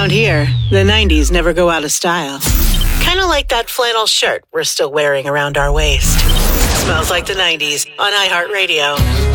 Around here, the 90s never go out of style. Kind of like that flannel shirt we're still wearing around our waist. Smells like the 90s on iHeartRadio.